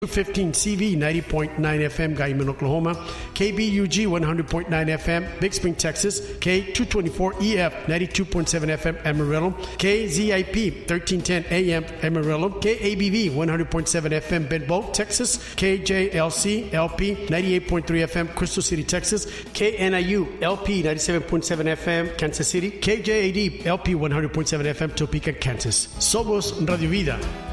215 CV 90.9 FM, Guyman, Oklahoma. KBUG 100.9 FM, Big Spring, Texas. K224 EF 92.7 FM, Amarillo. KZIP 1310 AM, Amarillo. KABV 100.7 FM, Benbow, Texas. KJLC LP 98.3 FM, Crystal City, Texas. KNIU LP 97.7 FM, Kansas City. KJAD LP 100.7 FM, Topeka, Kansas. Somos Radio Vida.